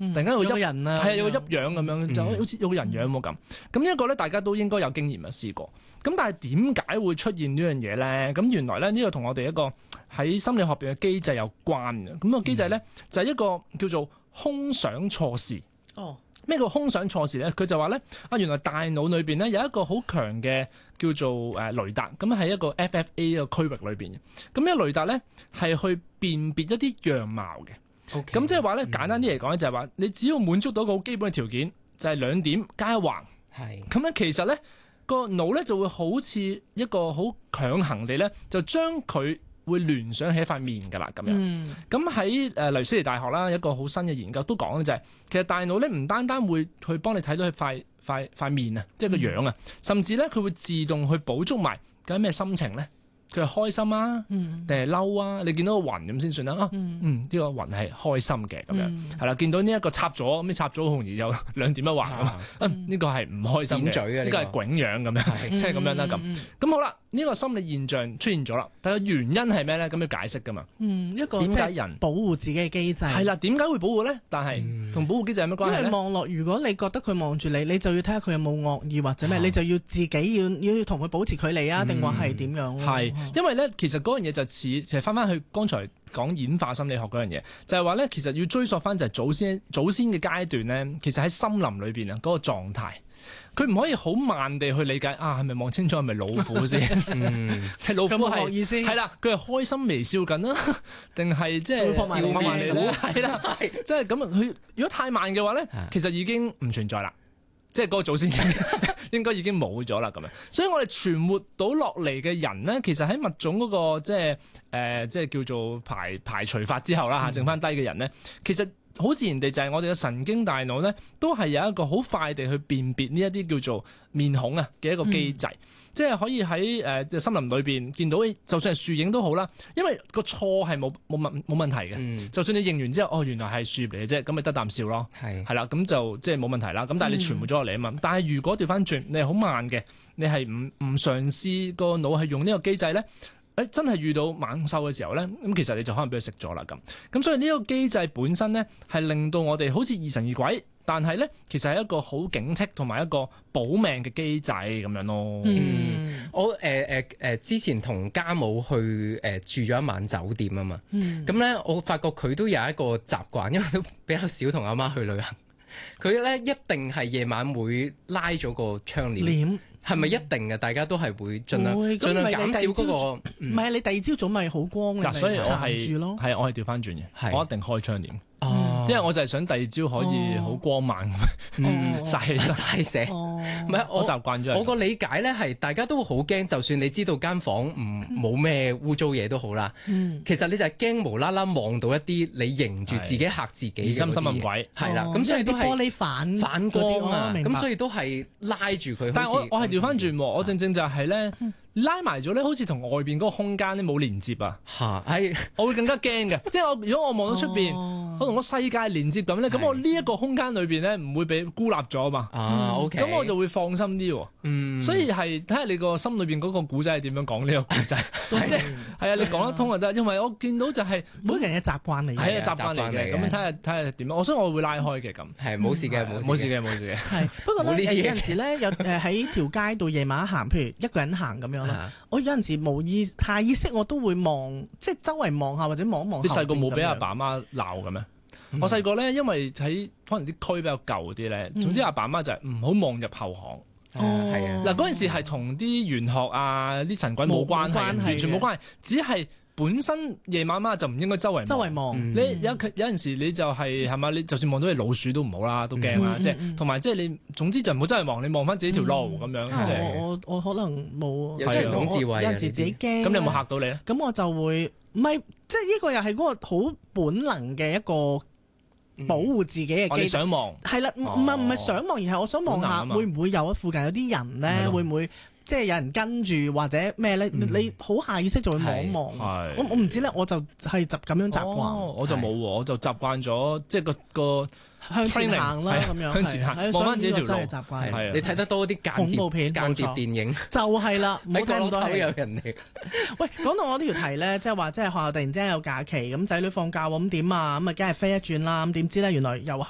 突然間有個人啊， 係有個噏樣咁樣，就好似有個人樣喎咁。咁呢一個咧，大家都應該有經驗啊，試過。咁但係點解會出現呢樣嘢咧？咁原來咧呢個同我哋一個喺心理學入邊嘅機制有關嘅。咁個機制咧就係一個叫做空想錯視。 哦。 咩叫空想錯視咧？佢就話咧原來大腦裏邊咧有一個好強嘅叫做雷達，咁喺一個 FFA 個區域裏邊嘅。咁呢個雷達咧係去辨別一啲樣貌嘅。咁即係話咧，簡單啲嚟講咧，就係話你只要滿足到一個好基本嘅條件，就係兩點加一橫。係。咁咧其實咧個腦咧就會好似一個好強行地咧，就將佢會聯想起一塊面㗎啦，咁樣。咁喺黎斯尼大學啦，一個好新嘅研究都講嘅就係，其實大腦咧唔單單會去幫你睇到佢塊面啊，即係個樣啊，甚至咧佢會自動去捕捉埋究竟咩心情咧。佢係開心啊，定係嬲啊？你見到個雲咁先算啦。呢個雲係開心嘅咁樣，係啦。見到呢一個插咗，咁插咗好容易有兩點一橫咁。呢個係唔開心嘅，呢個係囧樣咁樣，即係咁樣啦咁。咁好啦，呢個心理現象出現咗啦，但係原因係咩咧？咁要解釋噶嘛。 一個點解人保護自己嘅機制係啦？點解會保護咧？但係同保護機制有乜關係咧？ 因為望落，如果你覺得佢望住你，你就要睇下佢有冇惡意或者咩，你就要自己要同佢保持距離啊，定話係點樣？ 係，因為咧，其實嗰樣嘢就似，其實翻去剛才講演化心理學嗰樣嘢，就係話咧，其實要追溯翻就係祖先嘅階段咧，其實喺森林裏邊啊嗰個狀態，佢唔可以好慢地去理解係咪望清楚係咪老虎先？係老虎係意思係啦，佢係開心微笑緊啦，定係即係笑埋你咧？係啦，即係咁佢如果太慢嘅話咧，其實已經唔存在啦。即係嗰個祖先應該已經冇咗啦咁樣，所以我哋存活到落嚟嘅人咧，其實喺物種嗰個即係叫做排除法之後啦嚇，剩翻低嘅人咧，其實好自然地就係我哋嘅神經大腦咧，都係有一個好快地去辨別呢一啲叫做面孔啊嘅一個機制，即係可以喺森林裏邊見到，就算係樹影都好啦，因為個錯係冇問題嘅，就算你認完之後，原來係樹葉嚟嘅啫，咁咪得啖笑咯，係啦，咁就即係冇問題啦。咁但係你存活咗落嚟啊嘛，但係如果調翻轉，你係好慢嘅，你係唔嘗試個腦係用呢個機制咧。真係遇到猛獸嘅時候咧，咁其實你就可能俾佢食咗啦咁。咁所以呢個機制本身咧，係令到我哋好似疑神疑鬼，但係咧其實係一個好警惕同埋一個保命嘅機制咁樣咯。 我之前同家母去住咗一晚酒店啊嘛，咁咧我發覺佢都有一個習慣，因為都比較少同阿媽去旅行，佢咧一定係夜晚會拉咗個窗簾。係咪一定嘅？大家都係會盡量減少嗰個。 唔係你第二朝早咪好光嘅， 所以我係我係調翻轉嘅，我一定開窗簾。因為我就係想第二朝可以好光猛咁曬射。 唔係我習慣咗。 我個理解咧係大家都好驚，就算你知道間房冇咩污糟嘢都好啦。其實你就係驚無啦啦望到一啲你迎住自己嚇自己嘅心咁鬼。 係啦，咁所以都係玻璃反光啊。咁所以都係拉住佢。 但係我係調翻轉喎，我正就係咧。拉埋咗咧，好似同外邊嗰個空間咧冇連接啊！我會更加驚嘅。即係如果我望到出邊，我同個世界連接咁咧，咁我呢一個空間裏邊咧唔會俾孤立咗啊嘛。 OK， 咁我就會放心啲喎。所以係睇下你個心裏邊嗰個古仔係點樣講呢個古仔。即係啊，你講得通就得。因為我見到就係每個人嘅習慣嚟嘅， 係習慣嚟嘅。咁睇下點樣。所以我會拉開嘅咁。 係冇事嘅，冇事嘅。 係不過咧，有陣時咧，有喺條街度夜晚行，譬如一個人行咁樣。我有陣時下意識我都會望，即係周圍望下或者望一望。 你細個冇俾阿爸媽鬧嘅咩？我細個咧，因為喺可能啲區比較舊啲咧，總之阿爸媽就係唔好望入後巷。 係啊， 嗱嗰陣時係同啲玄學啊、啲神鬼冇關係，完全冇關係，只係。本身夜晚就唔應該周圍望，你有陣時你就係嘛，你就算望到隻老鼠都唔好啦，都驚啦，即係同埋即係你總之就唔好周圍望，你望翻自己條路咁樣。即係我可能冇有傳統智慧， 有陣時自己驚。 咁你有冇嚇到你咧？ 咁我就會唔係，即係呢個又係嗰個好本能嘅一個保護自己嘅機制。 你想望係啦，唔係想望，而係我想望下會唔會有附近有啲人咧，會唔會？即係有人跟住或者咩咧？你好下意識就會望一望。我唔知咧，我就係咁樣習慣。 我就冇喎，我就習慣咗即係個向前行啦，咁樣向前行，望翻自己條路。 習慣係你睇得多啲恐怖片、 間諜電影， 就係啦。 喺角落頭有人嚟。 喂，講到我呢條題咧，即係話即係學校突然之間有假期，咁仔女放假喎，咁點啊？咁啊，梗係飛一轉啦。咁點知咧，原來又